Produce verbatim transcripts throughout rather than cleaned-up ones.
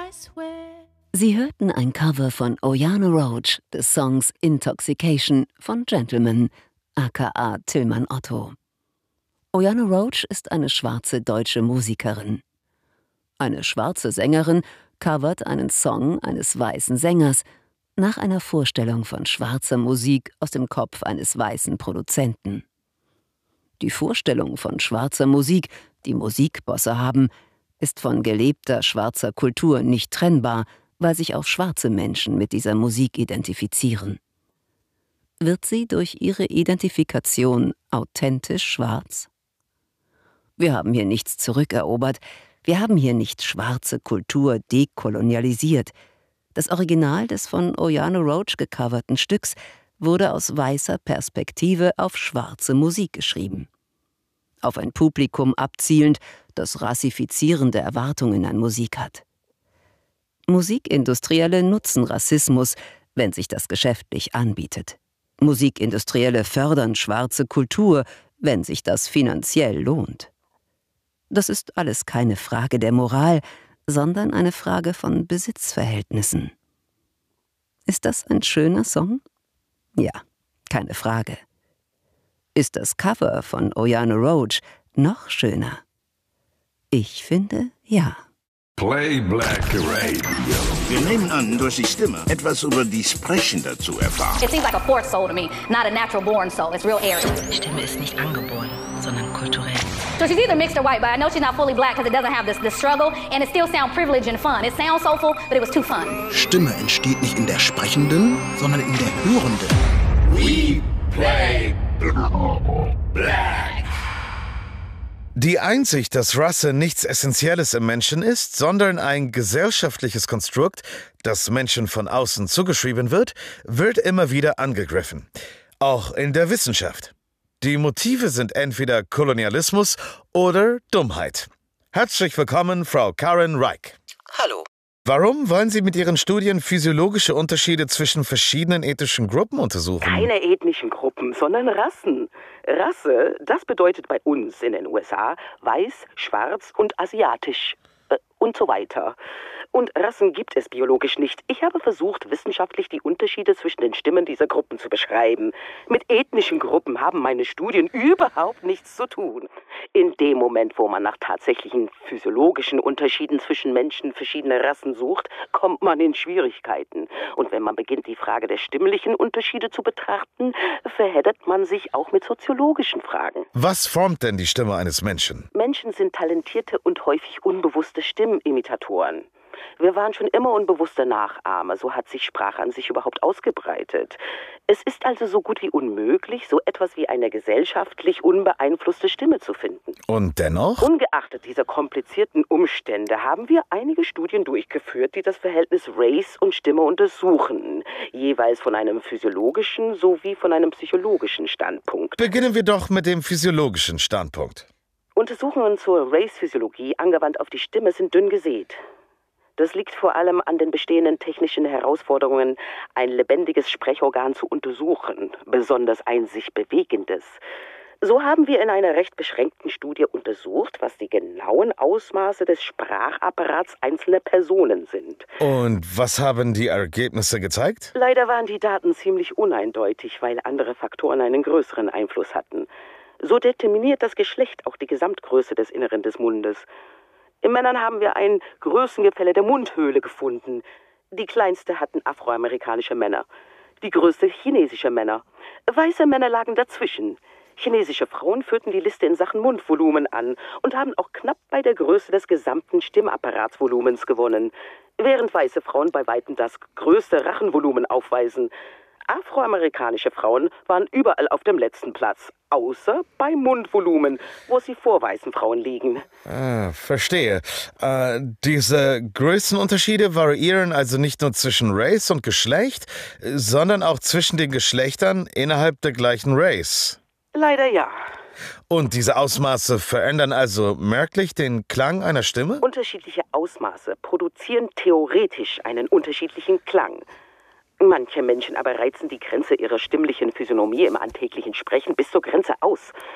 Sie hörten ein Cover von Oyana Roach des Songs Intoxication von Gentleman, aka Tillmann Otto. Oyana Roach ist eine schwarze deutsche Musikerin. Eine schwarze Sängerin covert einen Song eines weißen Sängers nach einer Vorstellung von schwarzer Musik aus dem Kopf eines weißen Produzenten. Die Vorstellung von schwarzer Musik, die Musikbosse haben, ist von gelebter schwarzer Kultur nicht trennbar, weil sich auch schwarze Menschen mit dieser Musik identifizieren. Wird sie durch ihre Identifikation authentisch schwarz? Wir haben hier nichts zurückerobert, wir haben hier nicht schwarze Kultur dekolonialisiert. Das Original des von Oyana Roach gecoverten Stücks wurde aus weißer Perspektive auf schwarze Musik geschrieben. Auf ein Publikum abzielend, das rassifizierende Erwartungen an Musik hat. Musikindustrielle nutzen Rassismus, wenn sich das geschäftlich anbietet. Musikindustrielle fördern schwarze Kultur, wenn sich das finanziell lohnt. Das ist alles keine Frage der Moral, sondern eine Frage von Besitzverhältnissen. Ist das ein schöner Song? Ja, keine Frage. Ist das Cover von Oyana Roach noch schöner? Ich finde, ja. Play Black Radio. Wir nehmen an, durch die Stimme etwas über die Sprechende zu erfahren. It seems like a forced soul to me, not a natural born soul. It's real airy. Die Stimme ist nicht angeboren, sondern kulturell. So she's either mixed or white, but I know she's not fully black because it doesn't have this, this struggle and it still sounds privileged and fun. It sounds soulful, but it was too fun. Stimme entsteht nicht in der Sprechenden, sondern in der Hörenden. We play Black. Die Einsicht, dass Rasse nichts Essentielles im Menschen ist, sondern ein gesellschaftliches Konstrukt, das Menschen von außen zugeschrieben wird, wird immer wieder angegriffen. Auch in der Wissenschaft. Die Motive sind entweder Kolonialismus oder Dummheit. Herzlich willkommen, Frau Karen Reich. Hallo. Warum wollen Sie mit Ihren Studien physiologische Unterschiede zwischen verschiedenen ethnischen Gruppen untersuchen? Keine ethnischen Gruppen, sondern Rassen. Rasse, das bedeutet bei uns in den U S A weiß, schwarz und asiatisch äh, und so weiter. Und Rassen gibt es biologisch nicht. Ich habe versucht, wissenschaftlich die Unterschiede zwischen den Stimmen dieser Gruppen zu beschreiben. Mit ethnischen Gruppen haben meine Studien überhaupt nichts zu tun. In dem Moment, wo man nach tatsächlichen physiologischen Unterschieden zwischen Menschen verschiedener Rassen sucht, kommt man in Schwierigkeiten. Und wenn man beginnt, die Frage der stimmlichen Unterschiede zu betrachten, verheddert man sich auch mit soziologischen Fragen. Was formt denn die Stimme eines Menschen? Menschen sind talentierte und häufig unbewusste Stimmimitatoren. Wir waren schon immer unbewusste Nachahmer, so hat sich Sprache an sich überhaupt ausgebreitet. Es ist also so gut wie unmöglich, so etwas wie eine gesellschaftlich unbeeinflusste Stimme zu finden. Und dennoch? Ungeachtet dieser komplizierten Umstände haben wir einige Studien durchgeführt, die das Verhältnis Race und Stimme untersuchen, jeweils von einem physiologischen sowie von einem psychologischen Standpunkt. Beginnen wir doch mit dem physiologischen Standpunkt. Untersuchungen zur Race-Physiologie angewandt auf die Stimme sind dünn gesät. Das liegt vor allem an den bestehenden technischen Herausforderungen, ein lebendiges Sprechorgan zu untersuchen, besonders ein sich bewegendes. So haben wir in einer recht beschränkten Studie untersucht, was die genauen Ausmaße des Sprachapparats einzelner Personen sind. Und was haben die Ergebnisse gezeigt? Leider waren die Daten ziemlich uneindeutig, weil andere Faktoren einen größeren Einfluss hatten. So determiniert das Geschlecht auch die Gesamtgröße des Inneren des Mundes. In Männern haben wir ein Größengefälle der Mundhöhle gefunden. Die kleinste hatten afroamerikanische Männer, die größte chinesische Männer. Weiße Männer lagen dazwischen. Chinesische Frauen führten die Liste in Sachen Mundvolumen an und haben auch knapp bei der Größe des gesamten Stimmapparatsvolumens gewonnen, während weiße Frauen bei weitem das größte Rachenvolumen aufweisen. Afroamerikanische Frauen waren überall auf dem letzten Platz, außer bei Mundvolumen, wo sie vor weißen Frauen liegen. Ah, verstehe. Äh, diese Größenunterschiede variieren also nicht nur zwischen Race und Geschlecht, sondern auch zwischen den Geschlechtern innerhalb der gleichen Race. Leider ja. Und diese Ausmaße verändern also merklich den Klang einer Stimme? Unterschiedliche Ausmaße produzieren theoretisch einen unterschiedlichen Klang. Manche Menschen aber reizen die Grenze ihrer stimmlichen Physiognomie im alltäglichen Sprechen bis zur Grenze aus.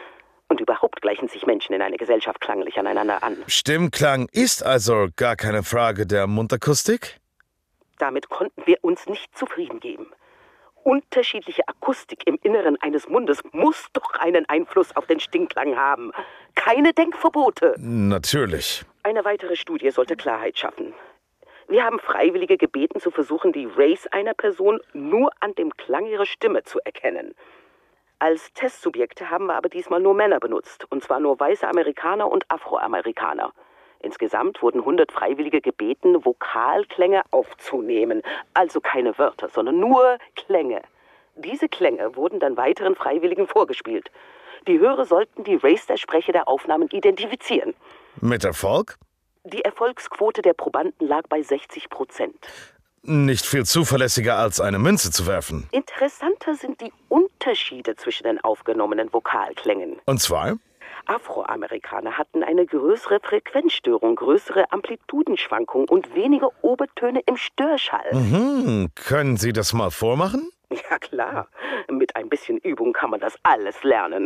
Und überhaupt gleichen sich Menschen in einer Gesellschaft klanglich aneinander an. Stimmklang ist also gar keine Frage der Mundakustik? Damit konnten wir uns nicht zufrieden geben. Unterschiedliche Akustik im Inneren eines Mundes muss doch einen Einfluss auf den Stimmklang haben. Keine Denkverbote. Natürlich. Eine weitere Studie sollte Klarheit schaffen. Wir haben Freiwillige gebeten, zu versuchen, die Race einer Person nur an dem Klang ihrer Stimme zu erkennen. Als Testsubjekte haben wir aber diesmal nur Männer benutzt, und zwar nur weiße Amerikaner und Afroamerikaner. Insgesamt wurden hundert Freiwillige gebeten, Vokalklänge aufzunehmen. Also keine Wörter, sondern nur Klänge. Diese Klänge wurden dann weiteren Freiwilligen vorgespielt. Die Hörer sollten die Race der Sprecher der Aufnahmen identifizieren. Mit Erfolg? Die Erfolgsquote der Probanden lag bei sechzig Prozent. Nicht viel zuverlässiger als eine Münze zu werfen. Interessanter sind die Unterschiede zwischen den aufgenommenen Vokalklängen. Und zwar? Afroamerikaner hatten eine größere Frequenzstörung, größere Amplitudenschwankung und weniger Obertöne im Störschall. Mhm. Können Sie das mal vormachen? Ja klar, mit ein bisschen Übung kann man das alles lernen.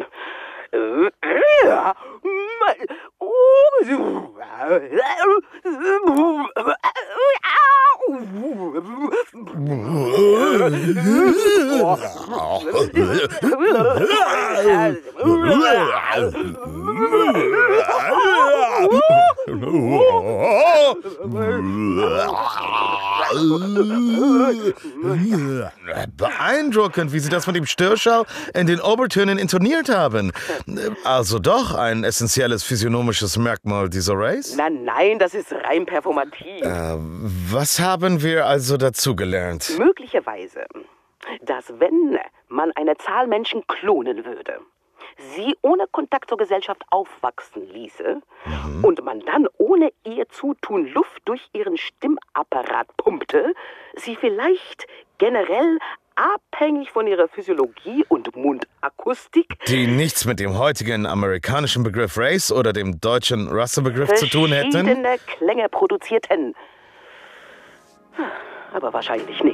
Beeindruckend, wie Sie das mit dem Störschall in den Obertönen intoniert haben. Also doch ein essentielles physiognomisches Merkmal dieser Race? Nein, nein, das ist rein performativ. Äh, was haben wir also dazugelernt? Möglicherweise, dass wenn man eine Zahl Menschen klonen würde, sie ohne Kontakt zur Gesellschaft aufwachsen ließe mhm. und man dann ohne ihr Zutun Luft durch ihren Stimmapparat pumpte, sie vielleicht generell abhängig von ihrer Physiologie und Mundakustik, die nichts mit dem heutigen amerikanischen Begriff Race oder dem deutschen Rassebegriff zu tun hätten, verschiedene Klänge produzierten. Aber wahrscheinlich nicht.